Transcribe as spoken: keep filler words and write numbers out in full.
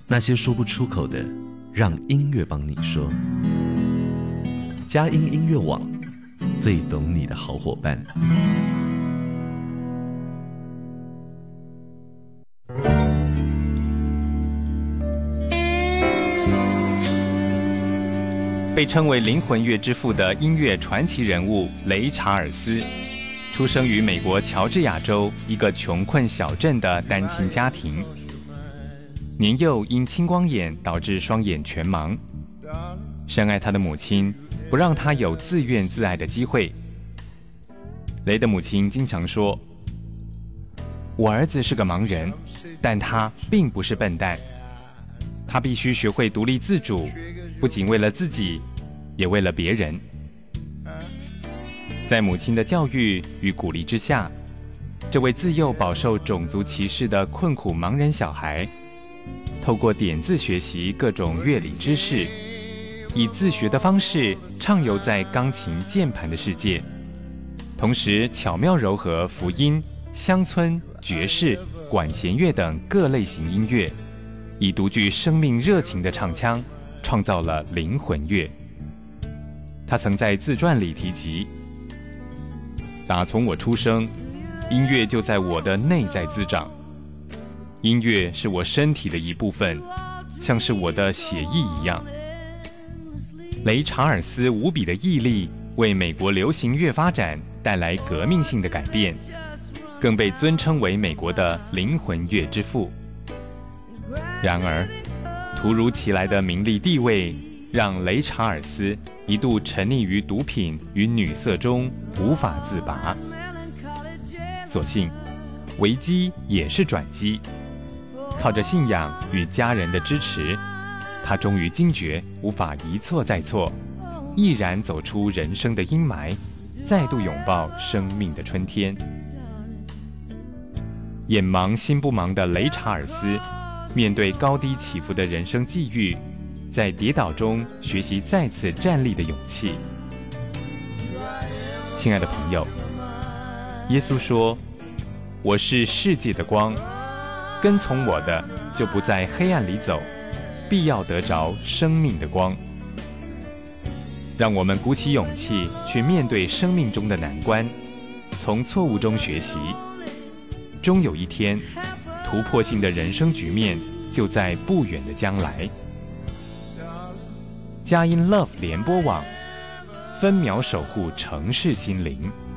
那些说不出口的，让音乐帮你说。佳音音乐网，最懂你的好伙伴。 被称为灵魂乐之父的音乐传奇人物雷查尔斯，出生于美国乔治亚州一个穷困小镇的单亲家庭。年幼因青光眼导致双眼全盲，深爱他的母亲不让他有自怨自艾的机会。雷的母亲经常说：“我儿子是个盲人，但他并不是笨蛋，他必须学会独立自主，不仅为了自己，也为了别人。”在母亲的教育与鼓励之下，这位自幼饱受种族歧视的困苦盲人小孩，透过点字学习各种乐理知识，以自学的方式畅游在钢琴键盘的世界，同时巧妙糅合福音、乡村、爵士、管弦乐等各类型音乐，以独具生命热情的唱腔创造了灵魂乐。他曾在自传里提及：打从我出生，音乐就在我的内在滋长。音乐是我身体的一部分，像是我的血液一样。雷查尔斯无比的毅力为美国流行乐发展带来革命性的改变，更被尊称为美国的灵魂乐之父。然而，突如其来的名利地位让雷查尔斯一度沉溺于毒品与女色中无法自拔。所幸，危机也是转机。靠着信仰与家人的支持，他终于惊觉无法一错再错，毅然走出人生的阴霾，再度拥抱生命的春天。眼盲心不盲的雷查尔斯，面对高低起伏的人生际遇，在跌倒中学习再次站立的勇气。亲爱的朋友，耶稣说：“我是世界的光，跟从我的就不在黑暗里走，必要得着生命的光。”让我们鼓起勇气去面对生命中的难关，从错误中学习，终有一天，突破性的人生局面就在不远的将来。佳音 Love 联播网，分秒守护城市心灵。